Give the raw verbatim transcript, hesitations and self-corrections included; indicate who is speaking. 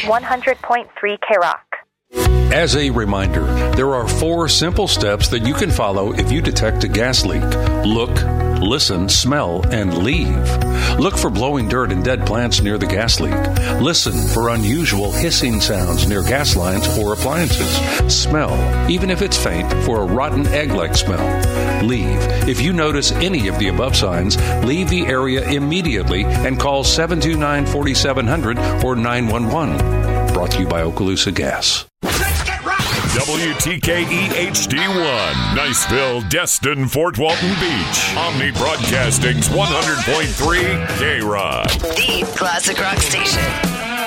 Speaker 1: one hundred point three K-Rock.
Speaker 2: As a reminder, there are four simple steps that you can follow if you detect a gas leak. Look, listen, smell, and leave. Look for blowing dirt and dead plants near the gas leak. Listen for unusual hissing sounds near gas lines or appliances. Smell, even if it's faint, for a rotten egg-like smell. Leave. If you notice any of the above signs, leave the area immediately and call seven two nine, four seven zero zero or nine one one. Brought to you by Okaloosa Gas.
Speaker 3: W T K E H D one, Niceville, Destin, Fort Walton Beach. Omni Broadcasting's one hundred point three K-Rock.
Speaker 4: The classic rock station.